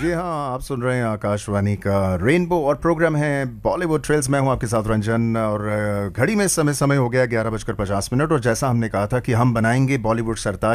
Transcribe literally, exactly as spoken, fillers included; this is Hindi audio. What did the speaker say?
जी हाँ, आप सुन रहे हैं आकाशवाणी का रेनबो और प्रोग्राम है बॉलीवुड ट्रेल्स। मैं हूं आपके साथ रंजन और अ, घड़ी में समय समय हो गया ग्यारह बजकर पचास मिनट। और जैसा हमने कहा था कि हम बनाएंगे बॉलीवुड सरताज